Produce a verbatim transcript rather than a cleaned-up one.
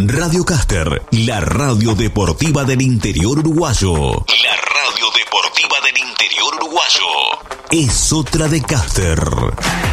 Radio Caster, la radio deportiva del interior uruguayo. La radio deportiva del interior uruguayo. Es otra de Caster.